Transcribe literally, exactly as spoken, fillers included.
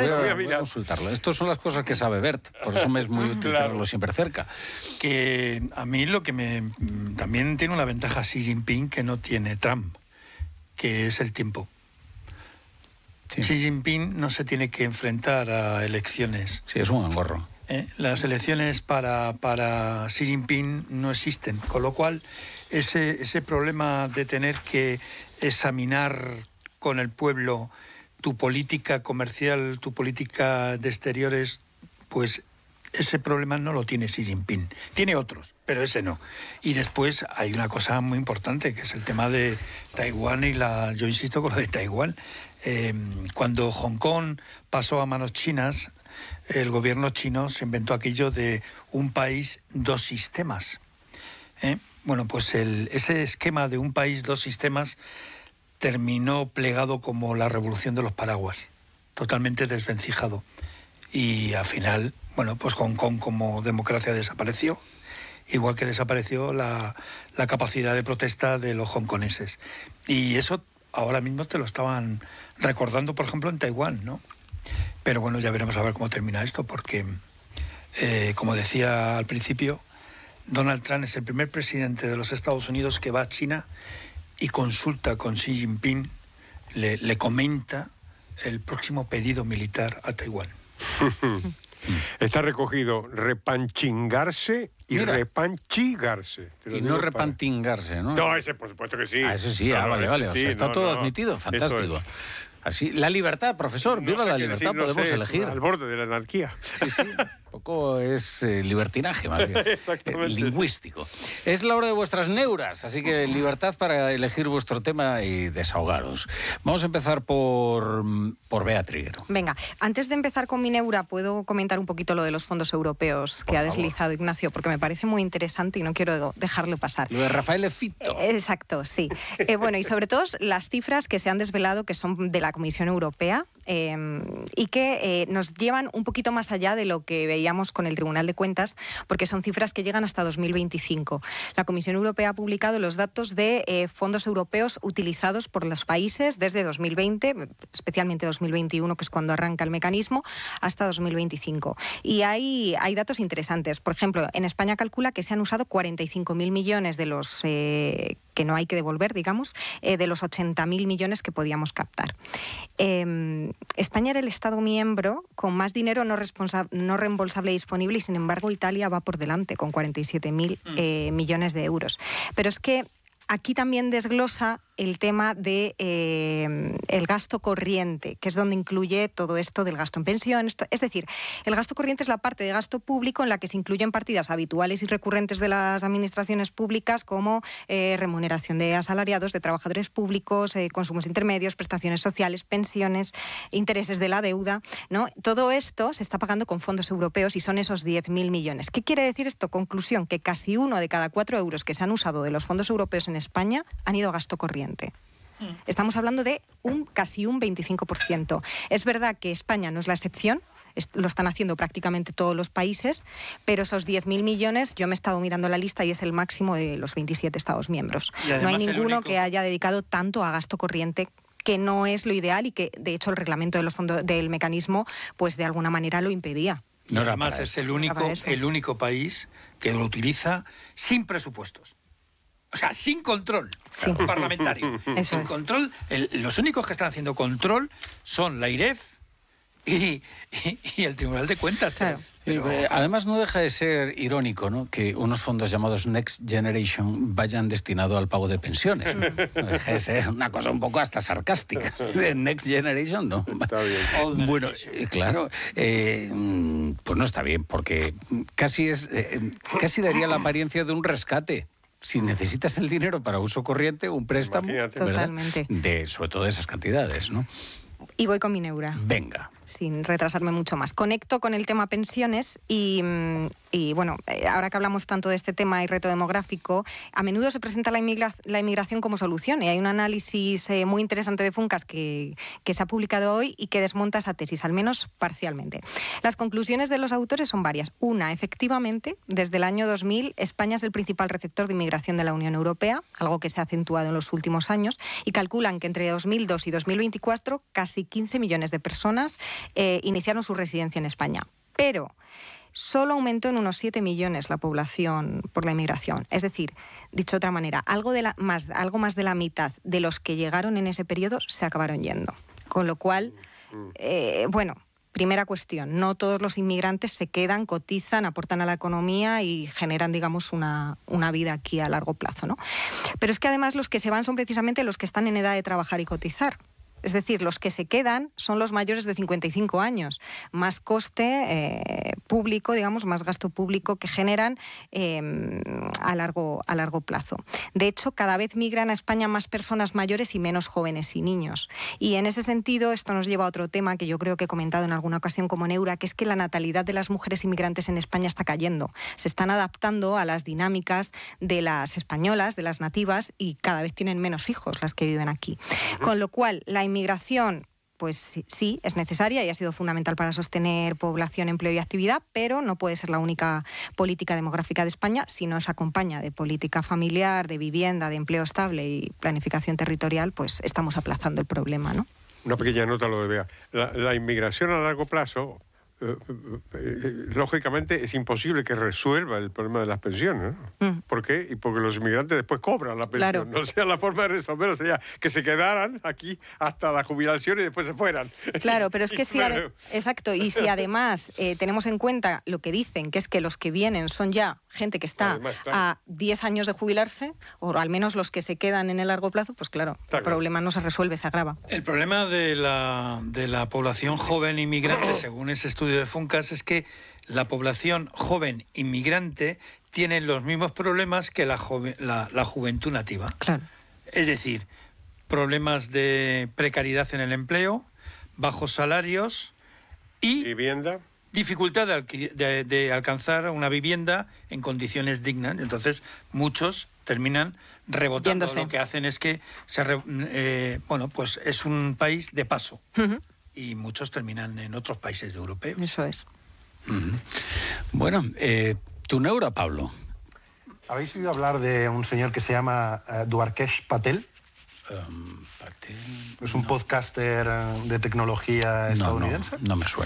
Entonces, voy a, voy a, voy a consultarlo. Estas son las cosas que sabe Bert, por eso me es muy útil Claro. tenerlo siempre cerca. Que a mí lo que me... También tiene una ventaja Xi Jinping que no tiene Trump, que es el tiempo. Sí. Xi Jinping no se tiene que enfrentar a elecciones. Sí, es un engorro. ¿Eh? Las elecciones para, para Xi Jinping no existen, con lo cual ese, ese problema de tener que examinar con el pueblo tu política comercial, tu política de exteriores, pues ese problema no lo tiene Xi Jinping. Tiene otros, pero ese no. Y después hay una cosa muy importante, que es el tema de Taiwán y la... Yo insisto con lo de Taiwán. Eh, cuando Hong Kong pasó a manos chinas, el gobierno chino se inventó aquello de un país, dos sistemas. ¿Eh? Bueno, pues el, ese esquema de un país, dos sistemas terminó plegado como la revolución de los paraguas, totalmente desvencijado. Y al final, bueno, pues Hong Kong como democracia desapareció, igual que desapareció la, la capacidad de protesta de los hongkoneses. Y eso ahora mismo te lo estaban recordando, por ejemplo, en Taiwán, ¿no? Pero bueno, ya veremos a ver cómo termina esto, porque, eh, como decía al principio, Donald Trump es el primer presidente de los Estados Unidos que va a China y consulta con Xi Jinping, le, le comenta el próximo pedido militar a Taiwán. Está recogido repanchingarse y Mira. repanchigarse. Te lo Y digo no para- repantingarse, ¿no? No, ese por supuesto que sí. Ah, ese sí, No, ah, no, vale, ese vale. O sí, sea, está no, todo no. admitido, Eso fantástico. es. Así, la libertad, profesor, No viva sé la qué libertad, decir, no podemos sé, elegir. Al borde de la anarquía. Sí, sí, un poco es eh, libertinaje, más bien. Exactamente. Eh, lingüístico. Es la hora de vuestras neuras, así que libertad para elegir vuestro tema y desahogaros. Vamos a empezar por, por Bea Triguero. Venga, antes de empezar con mi neura, puedo comentar un poquito lo de los fondos europeos que Por ha favor. deslizado Ignacio, porque me parece muy interesante y no quiero dejarlo pasar. Lo de Rafael Fitto. Eh, Exacto, sí. Eh, bueno, y sobre todo las cifras que se han desvelado, que son de la Comisión Europea, eh, y que eh, nos llevan un poquito más allá de lo que veíamos con el Tribunal de Cuentas, porque son cifras que llegan hasta dos mil veinticinco. La Comisión Europea ha publicado los datos de eh, fondos europeos utilizados por los países desde dos mil veinte, especialmente dos mil veintiuno, que es cuando arranca el mecanismo, hasta dos mil veinticinco. Y hay, hay datos interesantes. Por ejemplo, en España calcula que se han usado cuarenta y cinco mil millones de los eh, que no hay que devolver, digamos, eh, de los ochenta mil millones que podíamos captar. Eh, España era el Estado miembro con más dinero no, responsa- no reembolsable disponible y, sin embargo, Italia va por delante con cuarenta y siete mil eh, millones de euros. Pero es que aquí también desglosa el tema de eh, el gasto corriente, que es donde incluye todo esto del gasto en pensión. Esto, es decir, el gasto corriente es la parte de gasto público en la que se incluyen partidas habituales y recurrentes de las administraciones públicas, como eh, remuneración de asalariados, de trabajadores públicos, eh, consumos intermedios, prestaciones sociales, pensiones, intereses de la deuda, ¿no? Todo esto se está pagando con fondos europeos y son esos diez mil millones. ¿Qué quiere decir esto? Conclusión, que casi uno de cada cuatro euros que se han usado de los fondos europeos en España han ido a gasto corriente. Estamos hablando de un casi un veinticinco por ciento. Es verdad que España no es la excepción, es, lo están haciendo prácticamente todos los países, pero esos diez mil millones, yo me he estado mirando la lista y es el máximo de los veintisiete Estados miembros. Y No hay además el ninguno único- que haya dedicado tanto a gasto corriente, que no es lo ideal y que, de hecho, el reglamento de los fondos del mecanismo, pues de alguna manera lo impedía. Y No era además para es esto. el No era único, para eso. el único país que lo utiliza sin presupuestos. O sea, sin control Sí. parlamentario. Eso sin es. control. El- los únicos que están haciendo control son la I R E F y, y- y el Tribunal de Cuentas. Claro. Pero- pero- Eh, Además, no deja de ser irónico, ¿no?, que unos fondos llamados Next Generation vayan destinados al pago de pensiones. No deja de ser una cosa un poco hasta sarcástica. De Next Generation, ¿no? Está bien. All Bueno, generation. eh, claro, eh, mm, pues no está bien, porque casi es, eh, casi daría la apariencia de un rescate. Si necesitas el dinero para uso corriente, un préstamo, Imagínate. ¿verdad? Totalmente. De, sobre todo de esas cantidades, ¿no? Y voy con mi neura. Venga. Sin retrasarme mucho más. Conecto con el tema pensiones y, mm, y bueno, eh, ahora que hablamos tanto de este tema y reto demográfico, a menudo se presenta la, inmigra- la inmigración como solución, y hay un análisis eh, muy interesante de Funcas que, que se ha publicado hoy y que desmonta esa tesis, al menos parcialmente. Las conclusiones de los autores son varias. Una, efectivamente, desde el año dos mil, España es el principal receptor de inmigración de la Unión Europea, algo que se ha acentuado en los últimos años, y calculan que entre dos mil dos y dos mil veinticuatro casi casi quince millones de personas eh, iniciaron su residencia en España. Pero solo aumentó en unos siete millones la población por la inmigración. Es decir, dicho de otra manera, algo, de la, más, algo más de la mitad de los que llegaron en ese periodo se acabaron yendo. Con lo cual, eh, bueno, primera cuestión, no todos los inmigrantes se quedan, cotizan, aportan a la economía y generan, digamos, una, una vida aquí a largo plazo, ¿no? Pero es que además los que se van son precisamente los que están en edad de trabajar y cotizar. Es decir, los que se quedan son los mayores de cincuenta y cinco años. Más coste eh, público, digamos, más gasto público que generan eh, a, largo, a largo plazo. De hecho, cada vez migran a España más personas mayores y menos jóvenes y niños. Y en ese sentido, esto nos lleva a otro tema que yo creo que he comentado en alguna ocasión como Neura, que es que la natalidad de las mujeres inmigrantes en España está cayendo. Se están adaptando a las dinámicas de las españolas, de las nativas, y cada vez tienen menos hijos las que viven aquí. Con lo cual, la inmigración, pues sí, es necesaria y ha sido fundamental para sostener población, empleo y actividad, pero no puede ser la única política demográfica de España si no se acompaña de política familiar, de vivienda, de empleo estable y planificación territorial, pues estamos aplazando el problema, ¿no? Una pequeña nota lo de Bea. La, la inmigración a largo plazo, eh, eh, lógicamente, es imposible que resuelva el problema de las pensiones, ¿no? Mm. ¿Por qué? Y porque los inmigrantes después cobran la pensión. Claro. No sea la forma de resolverlo, sería que se quedaran aquí hasta la jubilación y después se fueran. Claro, pero es que si... Bueno. Exacto, y si además eh, tenemos en cuenta lo que dicen, que es que los que vienen son ya gente que está además, claro, a diez años de jubilarse, o al menos los que se quedan en el largo plazo, pues claro, está el claro. problema no se resuelve, se agrava. El problema de la, de la población joven inmigrante, según ese estudio de Funcas, es que la población joven inmigrante tiene los mismos problemas que la, joven, la, la juventud nativa. Claro. Es decir, problemas de precariedad en el empleo, bajos salarios y vivienda, dificultad de, de, de alcanzar una vivienda en condiciones dignas. Entonces, muchos terminan rebotando. Yéndose. Lo que hacen es que se re, eh, bueno, pues es un país de paso. Uh-huh. Y muchos terminan en otros países europeos. Eso es. Uh-huh. Bueno, eh, tu Neura, Pablo. ¿Habéis oído hablar de un señor que se llama uh, Dwarkesh Patel? Um, Patel... Es un no. podcaster de tecnología estadounidense. No, no, no me suena.